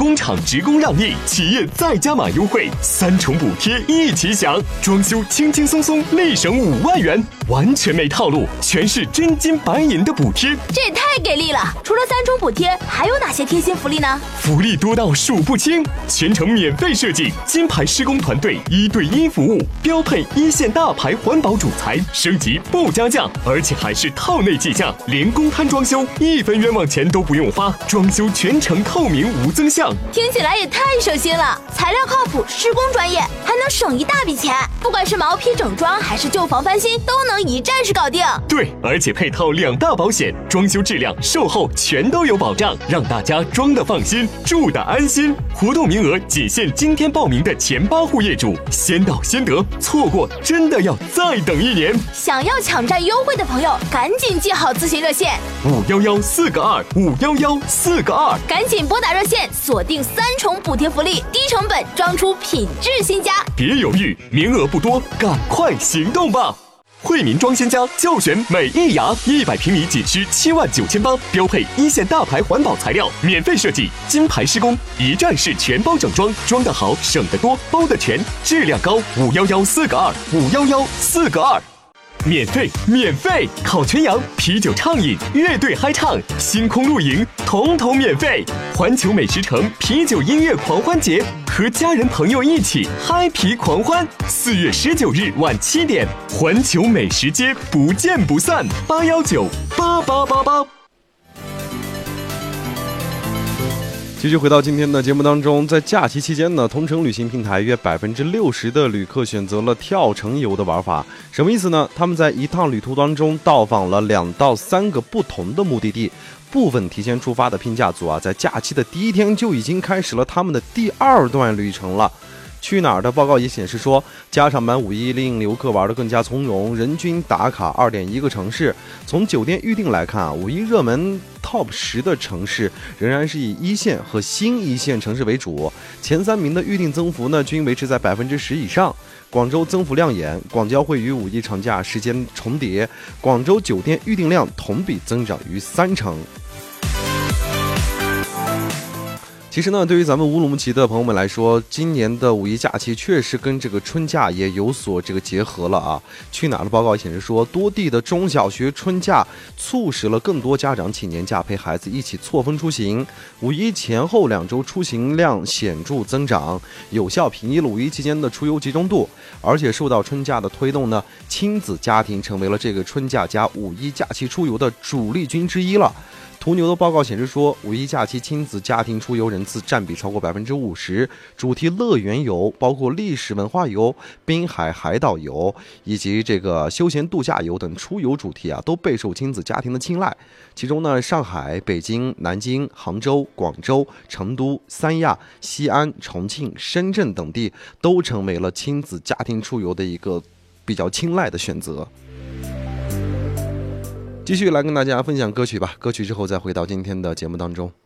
工厂职工让利，企业再加码优惠，3重补贴一起享，装修轻轻松松立省5万元，完全没套路，全是真金白银的补贴， 这也太给力了！除了3重补贴，还有哪些贴心福利呢？ 福利多到数不清，全程免费设计，金牌施工团队1对1服务，标配1线大牌环保主材，升级不加价，而且还是套内计价，连公摊装修1分冤枉钱都不用花，装修全程透明无增项， 听起来也太省心了！材料靠谱，施工专业，还能省一大笔钱。不管是毛坯整装还是旧房翻新，都能一站式搞定。 对，而且配套2大保险，装修质量、售后全都有保障，让大家装得放心，住得安心。活动名额仅限今天报名的前8户业主，先到先得，错过真的要再等1年。 想要抢占优惠的朋友，赶紧记好咨询热线 511-4个2，511-4个2， 赶紧拨打热线，锁定3重补贴福利，低成本装出品质新家。 别犹豫，名额不多，赶快行动吧！惠民装先家教选美一雅，100平米仅需79800，标配1线大牌环保材料，免费设计，金牌施工，一站式全包整装，装得好，省得多，包得全，质量高。511-4个2，511-4个2。免费！烤全羊、啤酒畅饮、乐队嗨唱、星空露营，统统免费！环球美食城啤酒音乐狂欢节，和家人朋友一起嗨皮狂欢。4月19日晚7点，环球美食街不见不散！8198888。 继续回到今天的节目当中，在假期期间呢，同程旅行平台约60%的旅客选择了跳程游的玩法。什么意思呢？他们在一趟旅途当中到访了2到3个不同的目的地。部分提前出发的拼假族啊，在假期的第1天就已经开始了他们的第2段旅程了。去哪儿的报告也显示说，加长版5·1令游客玩得更加从容，人均打卡2.1个城市。从酒店预订来看啊，5·1热门 Top 10的城市仍然是以1线和新1线城市为主，前3名的预订增幅呢均维持在10%以上。广州增幅亮眼，广交会与5·1长假时间重叠，广州酒店预订量同比增长逾3成。其实呢，对于咱们乌鲁木齐的朋友们来说，今年的5·1假期确实跟这个春假也有所结合了啊。去哪儿的报告显示说，多地的中小学春假促使了更多家长请年假陪孩子一起错峰出行。5·1前后2周出行量显著增长，有效平抑了5·1期间的出游集中度。而且受到春假的推动呢，亲子家庭成为了这个春假加5·1假期出游的主力军之一了。途牛的报告显示说，5·1假期亲子家庭出游人次占比超过50%，主题乐园游包括历史文化游、滨海海岛游以及这个休闲度假游等出游主题啊，都备受亲子家庭的青睐。其中呢，上海、北京、南京、杭州、广州、成都、三亚、西安、重庆、深圳等地都成为了亲子家庭出游的一个比较青睐的选择。继续来跟大家分享歌曲吧，歌曲之后再回到今天的节目当中。